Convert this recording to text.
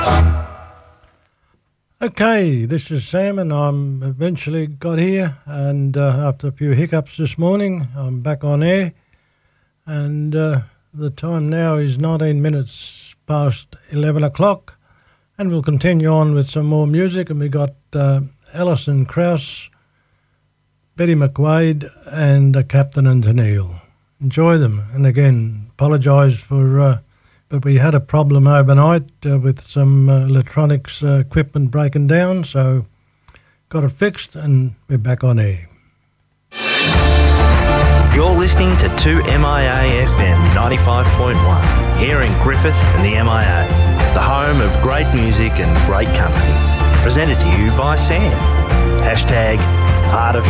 Okay, this is Sam, and I'm eventually got here, and after a few hiccups this morning, I'm back on air, and the time now is 19 minutes past 11 o'clock, and we'll continue on with some more music, and we got Alison Krauss, Betty McQuaid, and Captain and Tennille. Enjoy them, and again, apologise for... but we had a problem overnight with some electronics equipment breaking down, so got it fixed and we're back on air. You're listening to 2MIA FM 95.1 here in Griffith and the MIA, the home of great music and great company. Presented to you by Sam. #Heart of